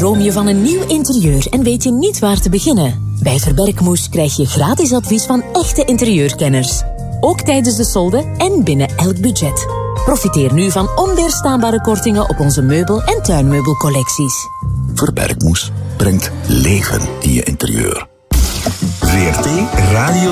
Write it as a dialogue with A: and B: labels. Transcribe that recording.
A: droom je van een nieuw interieur en weet je niet waar te beginnen? Bij Verbergmoes krijg je gratis advies van echte interieurkenners. Ook tijdens de solde en binnen elk budget. Profiteer nu van onweerstaanbare kortingen op onze meubel- en tuinmeubelcollecties.
B: Verbergmoes brengt leven in je interieur.
C: VRT Radio